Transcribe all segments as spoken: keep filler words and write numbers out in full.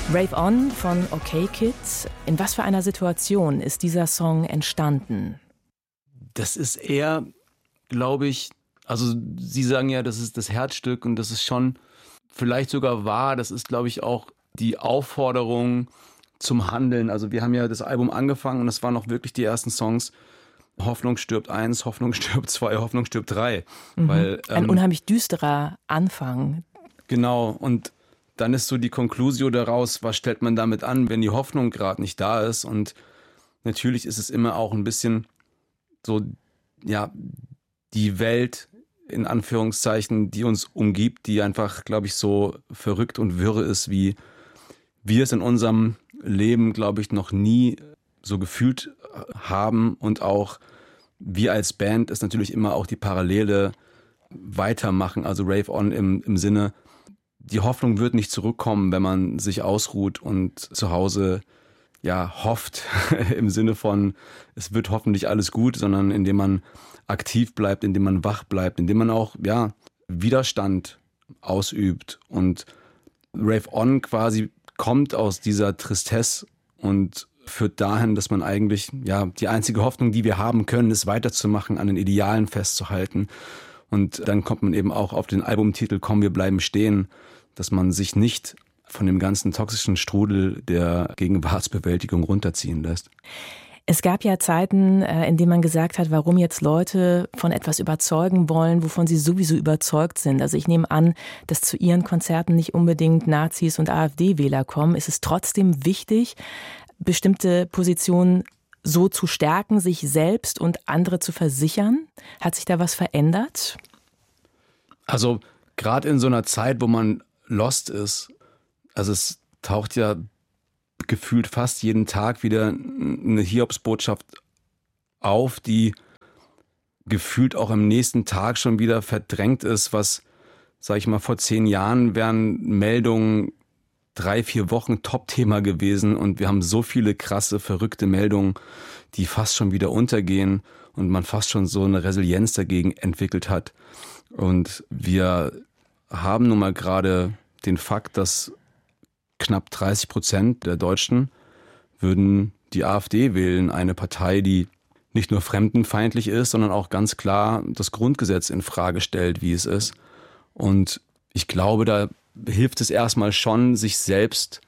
Rave On von OK Kids. In was für einer Situation ist dieser Song entstanden? Das ist eher, glaube ich, also Sie sagen ja, das ist das Herzstück und das ist schon vielleicht sogar wahr. Das ist, glaube ich, auch die Aufforderung zum Handeln. Also wir haben ja das Album angefangen und das waren auch wirklich die ersten Songs. Hoffnung stirbt eins, Hoffnung stirbt zwei, Hoffnung stirbt drei. Mhm. Weil, ähm, Ein unheimlich düsterer Anfang. Genau, und dann ist so die Conclusio daraus, was stellt man damit an, wenn die Hoffnung gerade nicht da ist. Und natürlich ist es immer auch ein bisschen so, ja, die Welt in Anführungszeichen, die uns umgibt, die einfach, glaube ich, so verrückt und wirre ist, wie wir es in unserem Leben, glaube ich, noch nie so gefühlt haben. Und auch wir als Band ist natürlich immer auch die Parallele weitermachen, also Rave On im, im Sinne, die Hoffnung wird nicht zurückkommen, wenn man sich ausruht und zu Hause ja hofft, im Sinne von, es wird hoffentlich alles gut, sondern indem man aktiv bleibt, indem man wach bleibt, indem man auch ja Widerstand ausübt. Und Rave On quasi kommt aus dieser Tristesse und führt dahin, dass man eigentlich, ja, die einzige Hoffnung, die wir haben können, ist weiterzumachen, an den Idealen festzuhalten. Und dann kommt man eben auch auf den Albumtitel Komm, wir bleiben stehen, dass man sich nicht von dem ganzen toxischen Strudel der Gegenwartsbewältigung runterziehen lässt. Es gab ja Zeiten, in denen man gesagt hat, warum jetzt Leute von etwas überzeugen wollen, wovon sie sowieso überzeugt sind. Also ich nehme an, dass zu ihren Konzerten nicht unbedingt Nazis und AfD-Wähler kommen. Ist es trotzdem wichtig, bestimmte Positionen so zu stärken, sich selbst und andere zu versichern? Hat sich da was verändert? Also gerade in so einer Zeit, wo man lost ist, also es taucht ja gefühlt fast jeden Tag wieder eine Hiobsbotschaft auf, die gefühlt auch am nächsten Tag schon wieder verdrängt ist, was, sag ich mal, vor zehn Jahren wären Meldungen drei, vier Wochen Top-Thema gewesen und wir haben so viele krasse, verrückte Meldungen, die fast schon wieder untergehen und man fast schon so eine Resilienz dagegen entwickelt hat. Und wir haben nun mal gerade den Fakt, dass knapp dreißig Prozent der Deutschen würden die AfD wählen, eine Partei, die nicht nur fremdenfeindlich ist, sondern auch ganz klar das Grundgesetz in Frage stellt, wie es ist. Und ich glaube, da hilft es erstmal schon, sich selbst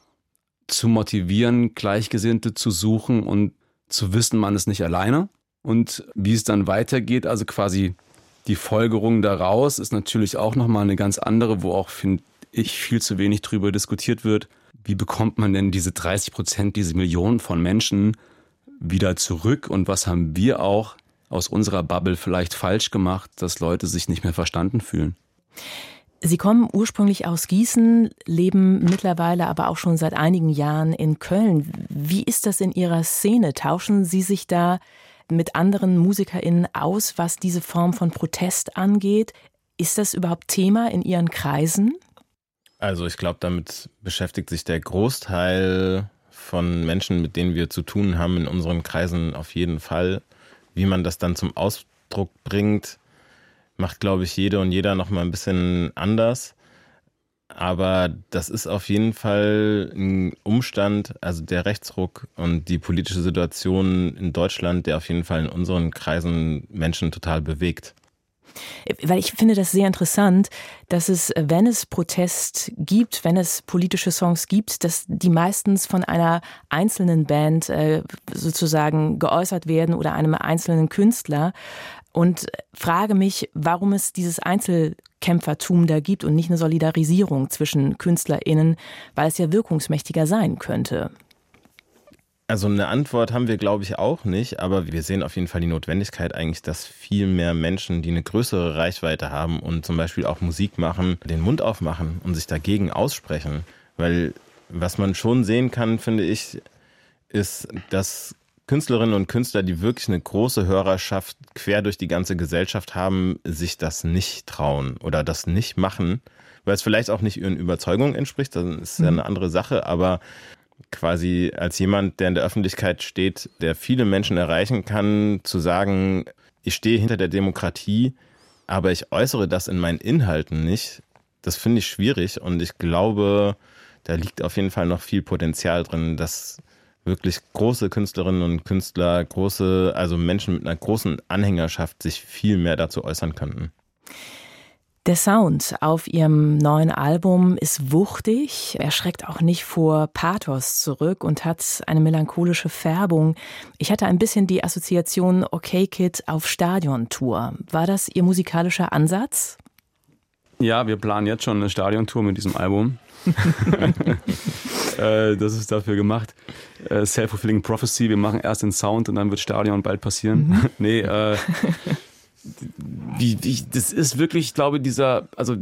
zu motivieren, Gleichgesinnte zu suchen und zu wissen, man ist nicht alleine. Und wie es dann weitergeht, also quasi die Folgerung daraus, ist natürlich auch nochmal eine ganz andere, wo auch, finde ich, viel zu wenig drüber diskutiert wird. Wie bekommt man denn diese dreißig Prozent, diese Millionen von Menschen wieder zurück? Und was haben wir auch aus unserer Bubble vielleicht falsch gemacht, dass Leute sich nicht mehr verstanden fühlen? Sie kommen ursprünglich aus Gießen, leben mittlerweile aber auch schon seit einigen Jahren in Köln. Wie ist das in Ihrer Szene? Tauschen Sie sich da mit anderen MusikerInnen aus, was diese Form von Protest angeht? Ist das überhaupt Thema in Ihren Kreisen? Also ich glaube, damit beschäftigt sich der Großteil von Menschen, mit denen wir zu tun haben, in unseren Kreisen auf jeden Fall. Wie man das dann zum Ausdruck bringt, macht, glaube ich, jede und jeder noch mal ein bisschen anders. Aber das ist auf jeden Fall ein Umstand, also der Rechtsruck und die politische Situation in Deutschland, der auf jeden Fall in unseren Kreisen Menschen total bewegt. Weil ich finde das sehr interessant, dass es, wenn es Protest gibt, wenn es politische Songs gibt, dass die meistens von einer einzelnen Band äh, sozusagen geäußert werden oder einem einzelnen Künstler. Und frage mich, warum es dieses Einzelkämpfertum da gibt und nicht eine Solidarisierung zwischen KünstlerInnen, weil es ja wirkungsmächtiger sein könnte. Also eine Antwort haben wir, glaube ich, auch nicht, aber wir sehen auf jeden Fall die Notwendigkeit eigentlich, dass viel mehr Menschen, die eine größere Reichweite haben und zum Beispiel auch Musik machen, den Mund aufmachen und sich dagegen aussprechen. Weil was man schon sehen kann, finde ich, ist, dass Künstlerinnen und Künstler, die wirklich eine große Hörerschaft quer durch die ganze Gesellschaft haben, sich das nicht trauen oder das nicht machen, weil es vielleicht auch nicht ihren Überzeugungen entspricht, das ist ja eine andere Sache, aber quasi als jemand, der in der Öffentlichkeit steht, der viele Menschen erreichen kann, zu sagen, ich stehe hinter der Demokratie, aber ich äußere das in meinen Inhalten nicht, das finde ich schwierig und ich glaube, da liegt auf jeden Fall noch viel Potenzial drin, dass wirklich große Künstlerinnen und Künstler, große, also Menschen mit einer großen Anhängerschaft sich viel mehr dazu äußern könnten. Der Sound auf ihrem neuen Album ist wuchtig, er schreckt auch nicht vor Pathos zurück und hat eine melancholische Färbung. Ich hatte ein bisschen die Assoziation Okay Kid auf Stadiontour. War das Ihr musikalischer Ansatz? Ja, wir planen jetzt schon eine Stadiontour mit diesem Album. äh, das ist dafür gemacht. Äh, Self-fulfilling Prophecy, wir machen erst den Sound und dann wird Stadion bald passieren. Mhm. nee, äh, wie, wie, das ist wirklich, ich glaube, dieser, also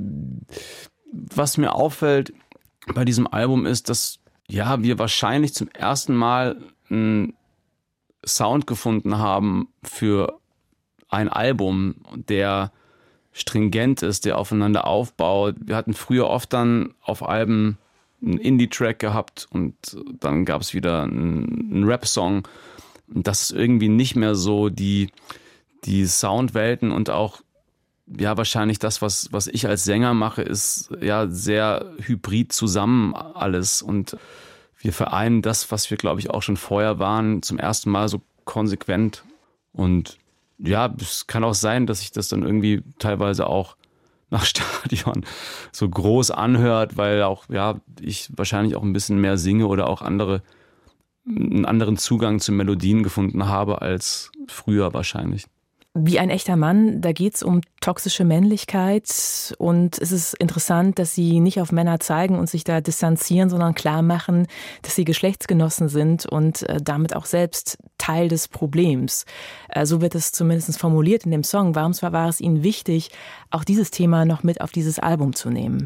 was mir auffällt bei diesem Album ist, dass ja, wir wahrscheinlich zum ersten Mal einen Sound gefunden haben für ein Album, der stringent ist, der aufeinander aufbaut. Wir hatten früher oft dann auf Alben einen Indie-Track gehabt und dann gab es wieder einen, einen Rap-Song. Und das ist irgendwie nicht mehr so die, die Soundwelten und auch ja wahrscheinlich das, was, was ich als Sänger mache, ist ja sehr hybrid zusammen alles. Und wir vereinen das, was wir, glaube ich, auch schon vorher waren, zum ersten Mal so konsequent. Und ja, es kann auch sein, dass sich das dann irgendwie teilweise auch nach Stadion so groß anhört, weil auch, ja, ich wahrscheinlich auch ein bisschen mehr singe oder auch andere, einen anderen Zugang zu Melodien gefunden habe als früher wahrscheinlich. Wie ein echter Mann, da geht es um toxische Männlichkeit und es ist interessant, dass Sie nicht auf Männer zeigen und sich da distanzieren, sondern klar machen, dass Sie Geschlechtsgenossen sind und äh, damit auch selbst Teil des Problems. Äh, so wird es zumindest formuliert in dem Song. Warum war es Ihnen wichtig, auch dieses Thema noch mit auf dieses Album zu nehmen?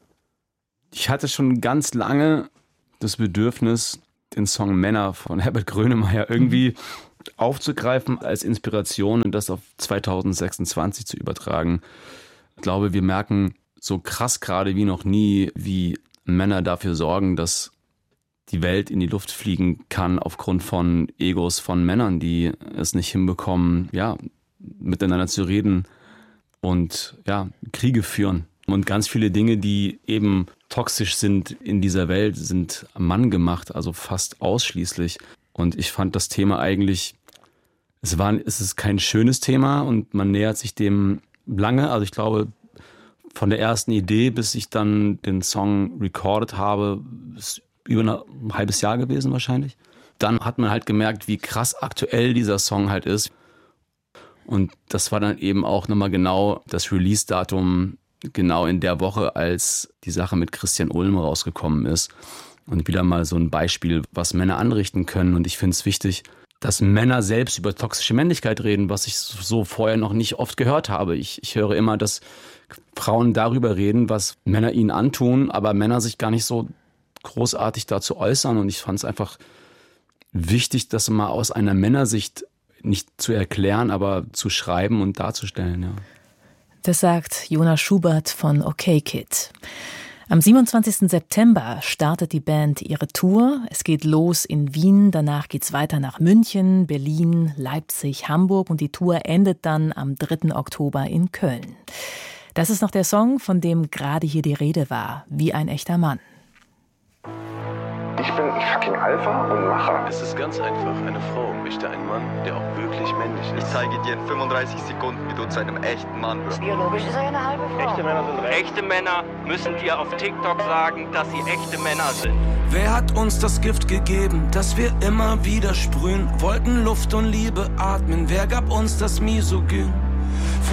Ich hatte schon ganz lange das Bedürfnis, den Song Männer von Herbert Grönemeyer irgendwie mhm. aufzugreifen als Inspiration und das auf zwanzig sechsundzwanzig zu übertragen. Ich glaube, wir merken so krass gerade wie noch nie, wie Männer dafür sorgen, dass die Welt in die Luft fliegen kann aufgrund von Egos von Männern, die es nicht hinbekommen, ja, miteinander zu reden und ja, Kriege führen. Und ganz viele Dinge, die eben toxisch sind in dieser Welt, sind am Mann gemacht, also fast ausschließlich. Und ich fand das Thema eigentlich, es war, es ist kein schönes Thema und man nähert sich dem lange. Also ich glaube, von der ersten Idee, bis ich dann den Song recorded habe, ist über ein halbes Jahr gewesen wahrscheinlich. Dann hat man halt gemerkt, wie krass aktuell dieser Song halt ist. Und das war dann eben auch nochmal genau das Release-Datum, genau in der Woche, als die Sache mit Christian Ulm rausgekommen ist. Und wieder mal so ein Beispiel, was Männer anrichten können. Und ich finde es wichtig, dass Männer selbst über toxische Männlichkeit reden, was ich so vorher noch nicht oft gehört habe. Ich, ich höre immer, dass Frauen darüber reden, was Männer ihnen antun, aber Männer sich gar nicht so großartig dazu äußern. Und ich fand es einfach wichtig, das mal aus einer Männersicht nicht zu erklären, aber zu schreiben und darzustellen. Ja. Das sagt Jonas Schubert von Okay Kid. Am siebenundzwanzigsten September startet die Band ihre Tour. Es geht los in Wien, danach geht's weiter nach München, Berlin, Leipzig, Hamburg und die Tour endet dann am dritten Oktober in Köln. Das ist noch der Song, von dem gerade hier die Rede war, Wie ein echter Mann. Ich bin fucking Alpha und Macher. Es ist ganz einfach. Eine Frau möchte einen Mann, der auch wirklich männlich ist. Ich zeige dir in fünfunddreißig Sekunden, wie du zu einem echten Mann wirst. Biologisch ist er eine halbe Frau. Echte Männer sind recht. Echte Männer müssen dir auf TikTok sagen, dass sie echte Männer sind. Wer hat uns das Gift gegeben, das wir immer wieder sprühen? Wollten Luft und Liebe atmen. Wer gab uns das Misogyn?